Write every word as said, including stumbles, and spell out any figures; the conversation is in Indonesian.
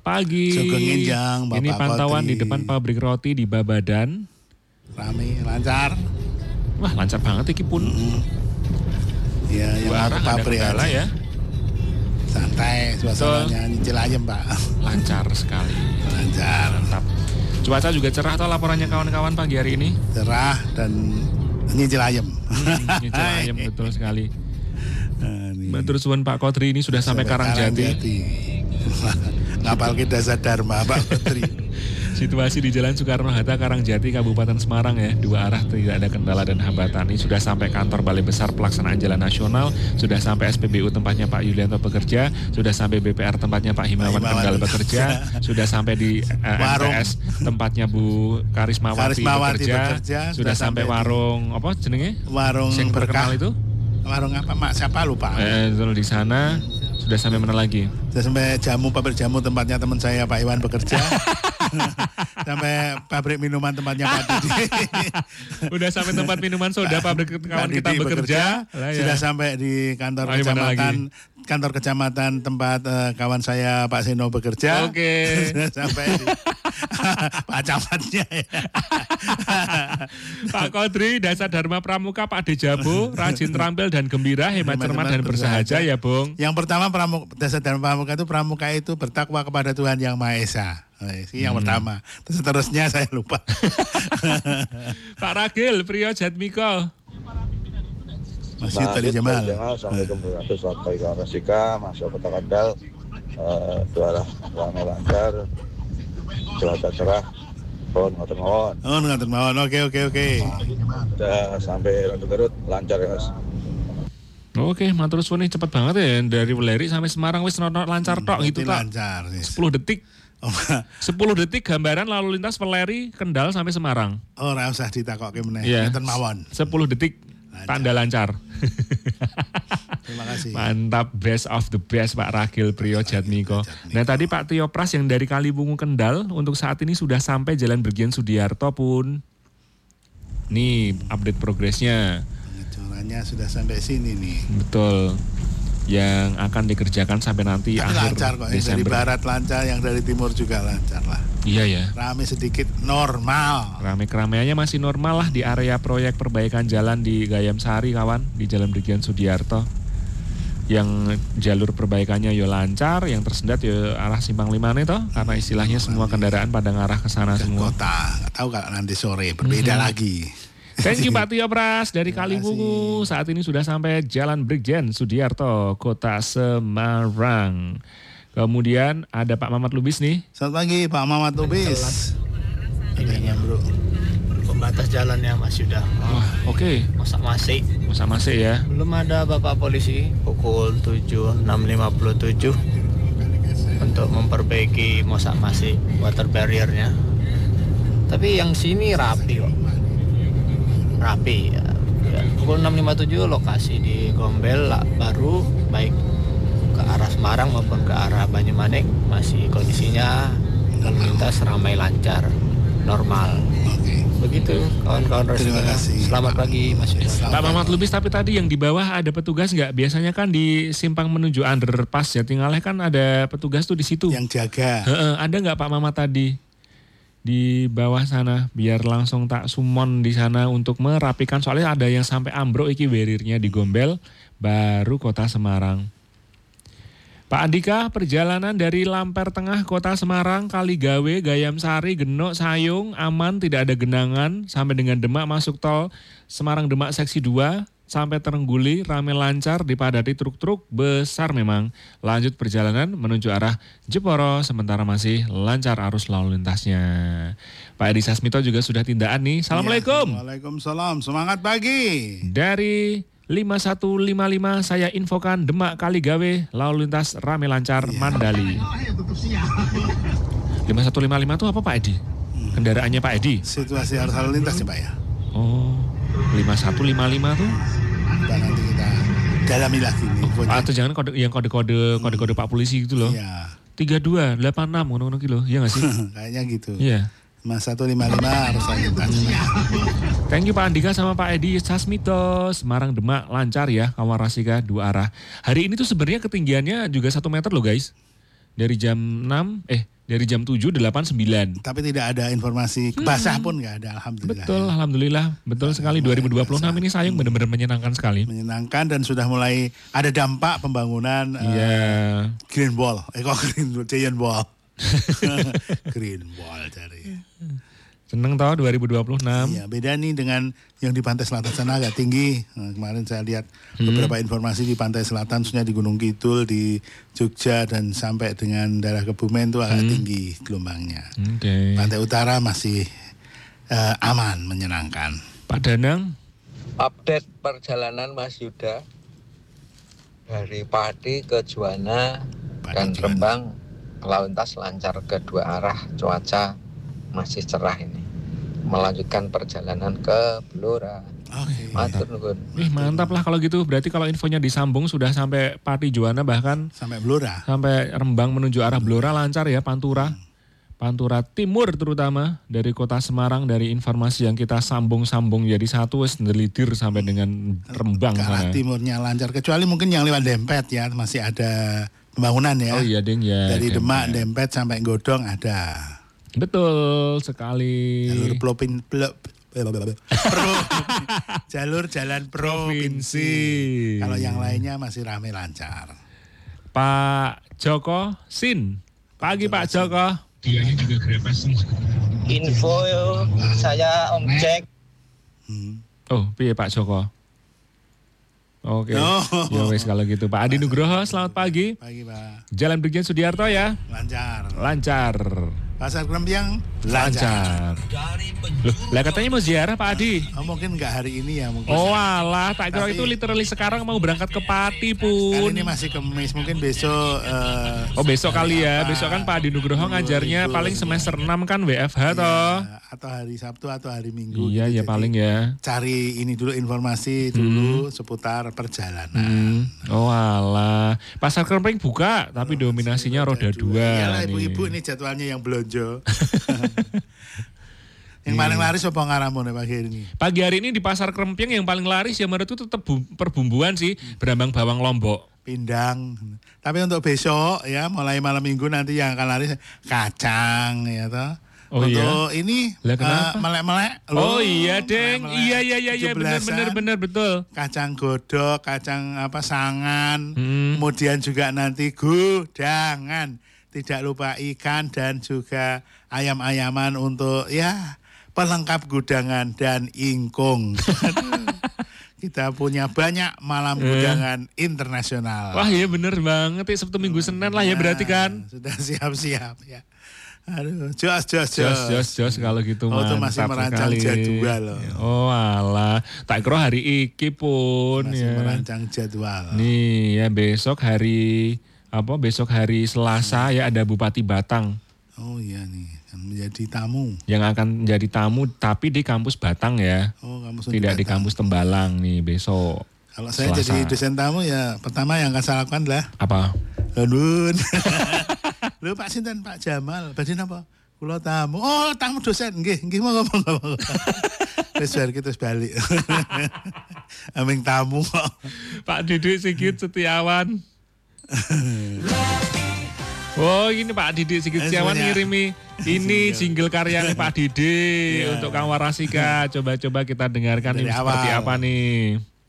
Pagi. Sugeng Enjang, Bapak Ini pantauan Kotri. di depan pabrik roti di Babadan. Rame, lancar. Wah, lancar banget iki pun. Mm-hmm. Ya, yang Dua mau arah ke ada pabrik kendala aja. ya. Santai, suasananya nyicil ayam, Pak. Lancar sekali. Lancar. Mantap. Cuaca juga cerah atau laporannya kawan-kawan pagi hari ini? Cerah dan nyicil ayam. Hmm, nyicil ayam betul sekali. Nah, Matur suwun Pak Kotri, ini sudah sampai, sampai Karangjati. Ngapal kita Dharma Pak Kotri. Situasi di Jalan Soekarno-Hatta, Karangjati, Kabupaten Semarang ya. Dua arah tidak ada kendala dan hambatan. Ini sudah sampai kantor Balai Besar Pelaksanaan Jalan Nasional, sudah sampai S P B U tempatnya Pak Yulianto bekerja, sudah sampai B P R tempatnya Pak Himawan, Himawan Kendal bekerja, sudah sampai di uh, M T S tempatnya Bu Karismawati, Karismawati bekerja, bekerja, sudah, sudah sampai warung apa jenenge? Warung yang terkenal itu? Warung apa Mak? Siapa lupa? Eh, di sana sudah sampai mana lagi? Sudah sampai jamu, pabrik jamu tempatnya teman saya Pak Iwan bekerja. Sampai pabrik minuman tempatnya Pak Didi. Udah sampai tempat minuman soda pabrik kawan kita bekerja. bekerja. Sudah ya. Sampai di kantor oh, kecamatan kantor kecamatan tempat uh, kawan saya Pak Seno bekerja. Oke. Okay. Sudah sampai di Pak Camatnya ya. Pak Kotri, Dasar Dharma Pramuka, Pak Dejabo, rajin terampil dan gembira, hemat cermat dan bersahaja ya Bung. Yang pertama pramuka, Dasar Dharma Pramuka itu pramuka itu bertakwa kepada Tuhan Yang Maha Esa. Nah, ini yang hmm. pertama. Terus terusnya saya lupa. Pak Ragil, Priyo Jatmiko. Masih tadi Jamal. Assalamualaikum warahmatullahi wabarakatuh. Rasika, Mas Kota Kendal, dua ramai lancar, cuaca cerah. Mohon ngoten mawon. Oh, ngoten mawon. Oke, oke, oke. Sudah sampai Garut lancar ya, Mas. Oke, matur suwun cepet banget ya dari Weleri sampai Semarang wis lancar tok gitu Pak. Lancar. sepuluh detik. sepuluh detik gambaran lalu lintas Weleri Kendal sampai Semarang. Oh, ora usah ditakokke meneh. Yeah. Ngoten mawon. sepuluh detik lancar. Tanda lancar. Terima kasih. Mantap, best of the best Pak Ragil Priyo Jatmiko. Nah tadi Pak Tio Pras yang dari Kalibungu Kendal untuk saat ini sudah sampai Jalan Brigjen Sudiarto pun. Nih update progresnya. Pengecorannya sudah sampai sini nih. Betul. Yang akan dikerjakan sampai nanti tapi akhir lancar kok. Yang Desember. dari barat lancar, yang dari timur juga lancar lah. Iya ya. Rame sedikit normal. Rame keramaiannya masih normal lah di area proyek perbaikan jalan di Gayam Sari kawan, di Jalan Brigjen Sudiarto. Yang jalur perbaikannya yo lancar, yang tersendat yo arah Simpang Lima nih toh, karena istilahnya semua kendaraan pada ngarah ke sana semua. Kota, nggak tahu kalau nanti sore berbeda hmm. lagi. Thank you Pak Tio Pras dari Kalibungu. Saat ini sudah sampai Jalan Brigjen Sudiarto, Kota Semarang. Kemudian ada Pak Mamat Lubis nih. Selamat pagi Pak Mamat Lubis. Ininya bro, pembatas jalannya masih sudah. Wah, oke. Okay. Masa masih. Masa masih ya. Belum ada Bapak Polisi pukul tujuh enam lima tujuh untuk memperbaiki Mosak Masih water barrier-nya. Tapi yang sini rapi kok. Rapi ya. Ya, pukul enam lima tujuh lokasi di Gombel lah, baru baik ke arah Semarang maupun ke arah Banyumanik masih kondisinya lalu lintas ramai lancar normal. Oke. Begitu kawan-kawan Resika. Terima kasih. Selamat pagi Mas Yudha. Pak Mamat Lubis, tapi tadi yang di bawah ada petugas nggak? Biasanya kan di simpang menuju underpass Jatingaleh kan ada petugas tuh di situ. Yang jaga. Heeh, ada nggak Pak Mamat tadi? Di bawah sana biar langsung tak sumon di sana untuk merapikan, soalnya ada yang sampai ambruk iki werirnya di Gombel baru Kota Semarang. Pak Andika, perjalanan dari Lamper Tengah Kota Semarang, Kaligawe, Gayam Sari, Genok, Sayung aman, tidak ada genangan sampai dengan Demak masuk tol Semarang Demak seksi dua sampai Terengguli rame lancar dipadati truk-truk besar memang. Lanjut perjalanan menuju arah Jeporo sementara masih lancar arus lalu lintasnya. Pak Edi Sasmito juga sudah tindaan nih. Assalamualaikum. Ya, waalaikumsalam. Semangat pagi. Dari lima satu lima lima saya infokan Demak Kaligawe lalu lintas rame lancar ya. Mandali. lima satu lima lima itu apa Pak Edi? Kendaraannya Pak Edi? Situasi arus lalu lintas ya Pak ya. Oh, lima satu lima lima tuh. Dan nanti kita dalami lagi nih. Atau jangan kode yang kode-kode kode-kode Pak Polisi gitu loh. Iya. tiga dua delapan enam ngono-ngono kilo. Iya enggak sih? Kayaknya gitu. Iya. lima satu lima lima harus lalu lintas. Thank you Pak Andika sama Pak Edi Sasmito. Semarang Demak lancar ya, Kawan Rasika dua arah. Hari ini tuh sebenarnya ketinggiannya juga satu meter loh guys. dari jam enam, eh dari jam tujuh, delapan, sembilan. Tapi tidak ada informasi basah pun nggak ada, alhamdulillah. Betul, ya. alhamdulillah. Betul sekali. dua ribu dua puluh enam ini sayang benar-benar menyenangkan sekali. Menyenangkan dan sudah mulai ada dampak pembangunan Iya. uh, Green Wall. Eh kok Green Wall, Giant Wall. Green Wall cari. Seneng toh dua ribu dua puluh enam. Iya, beda nih dengan yang di pantai selatan sana agak tinggi. Nah, kemarin saya lihat Hmm. beberapa informasi di pantai selatan, khususnya di Gunung Kidul, di Jogja dan sampai dengan daerah Kebumen itu agak Hmm. tinggi gelombangnya. Oke. Pantai utara masih uh, aman, menyenangkan. Pak Danang. Update perjalanan Mas Yuda dari Pati ke Juwana Pati dan Juwana. Rembang lalu lancar kedua arah, cuaca masih cerah ini. Melanjutkan perjalanan ke Blora. Oke. Matur nuwun. Ih mantap lah kalau gitu. Berarti kalau infonya disambung sudah sampai Pati Juwana bahkan Sampai Blora. sampai Rembang menuju arah Blora lancar ya Pantura. Pantura Timur terutama dari kota Semarang, dari informasi yang kita sambung-sambung jadi satu wes ndelidir sampai dengan Rembang Ke arah sana. timurnya lancar. Kecuali mungkin yang lewat Dempet ya, masih ada pembangunan ya. Oh iya deng ya. Dari Demak, Dempet. Dempet sampai Godong ada. Betul sekali. Jalur Plopin, Plo- Pro, jalur jalan provinsi. Provinsi. Kalau yang lainnya masih rame lancar. Pak Joko Sin. Pagi Pak Joko. Info saya Om Jack. Hmm. Oh, piye Pak Joko? Oke. Oh. Ya wes kalau gitu. Pak Adi Nugroho, selamat pagi. Pagi Pak, Jalan Brigjen Sudiarto ya. lancar. Lancar. Pasar Krempiang lancar. Lancar. Loh, lah katanya mau ziarah Pak Adi. Oh, mungkin nggak hari ini ya mungkin. Oh alah, tak kira Tapi- itu literally sekarang mau berangkat ke Pati Kali pun. ini masih Kemis, mungkin besok. eh, Oh besok kali hari ya, apa? besok kan Pak Adi Nugroho Minggu, ngajarnya libur. paling semester enam kan W F H Iya, toh. atau hari Sabtu atau hari Minggu. Iya ya gitu. Jadi paling ya. Cari ini dulu informasi dulu seputar perjalanan. Hmm. Oh alah, pasar Kremping buka tapi dominasinya roda dua. Iyalah nih. ibu-ibu ini jadwalnya yang belonjo. Yang paling laris apa ngaramu nih pagi ini? Pagi hari ini di pasar Kremping yang paling laris ya menurutku tetap bu- perbumbuan sih, berambang bawang lombok. Pindang. Tapi untuk besok ya mulai malam minggu nanti yang akan laris kacang ya toh. Oh untuk ini Lah, eh, kenapa? melek-melek. Oh loh, iya deng, melek-melek. iya iya iya iya benar benar tujuh belasan. benar betul. Kacang godok, kacang apa sangan, Hmm. kemudian juga nanti gudangan. Tidak lupa ikan dan juga ayam-ayaman untuk ya pelengkap gudangan dan ingkung. Aduh, kita punya banyak malam gudangan internasional. Wah iya bener banget ya Sabtu Minggu Senin lah ya berarti kan. Nah, sudah siap-siap ya. Aduh, jos jos Jos jos jos kalau gitu Oh, itu mantap masih merancang sekali. jadwal loh. Oh alah, tak kira hari iki pun Masih ya. merancang jadwal. Nih ya besok hari apa besok hari Selasa ya ada Bupati Batang Oh iya nih, kan menjadi tamu. yang akan menjadi tamu tapi di kampus Batang ya. Oh, kamu Tidak di kampus Tembalang nih besok. Kalau saya Selasa. jadi dosen tamu ya pertama yang akan saya lakukan adalah Apa? Nun. Lho Pak Sinten, Pak Jamal, badhe napa? Kula tamu. Oh, tamu dosen. Nggih, nggih monggo monggo. Wis bar kita balik. Aming tamu kok. Pak Didik Sigit Setiawan. Oh ini Pak Didik Sigit Eh, Setiawan semuanya. ngirimi ini jingle karyanya Pak Didik Iya. untuk Kang Warasika. Coba-coba kita dengarkan Dari ini seperti awal. apa nih.